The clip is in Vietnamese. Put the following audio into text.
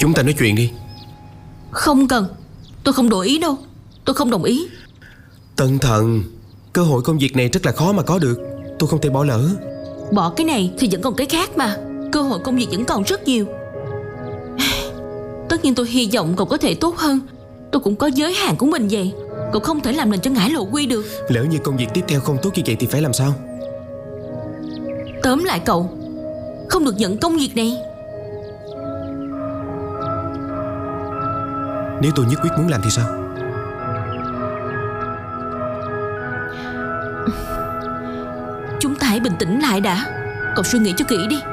Chúng ta nói chuyện đi. Không cần. Tôi không đổi ý đâu. Tôi không đồng ý. Tân Thần, cơ hội công việc này rất là khó mà có được. Tôi không thể bỏ lỡ. Bỏ cái này thì vẫn còn cái khác mà. Cơ hội công việc vẫn còn rất nhiều. Tất nhiên tôi hy vọng cậu có thể tốt hơn. Tôi cũng có giới hạn của mình vậy. Cậu không thể làm nên cho ngải lộ quy được. Lỡ như công việc tiếp theo không tốt như vậy thì phải làm sao? Tóm lại cậu không được nhận công việc này. Nếu tôi nhất quyết muốn làm thì sao? Chúng ta hãy bình tĩnh lại đã. Cậu suy nghĩ cho kỹ đi.